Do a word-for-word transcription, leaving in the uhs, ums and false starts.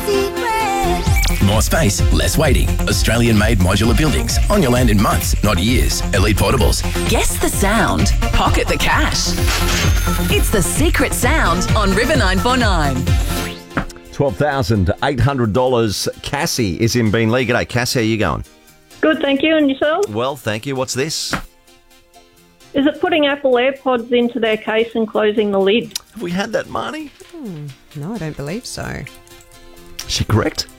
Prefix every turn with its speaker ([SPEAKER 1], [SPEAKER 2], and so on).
[SPEAKER 1] secret.
[SPEAKER 2] More space, less waiting. Australian-made modular buildings on your land in months, not years. Elite Portables.
[SPEAKER 3] Guess the sound. Pocket the cash. It's The Secret Sound on River nine four nine.
[SPEAKER 4] twelve thousand eight hundred dollars. Cassie is in Beenleigh. G'day, Cassie. How you going?
[SPEAKER 5] Good, thank you. And yourself?
[SPEAKER 4] Well, thank you. What's this?
[SPEAKER 5] Is it putting Apple AirPods into their case and closing the lid?
[SPEAKER 4] Have we had that, Marnie?
[SPEAKER 6] Hmm, no, I don't believe so.
[SPEAKER 4] Is she correct?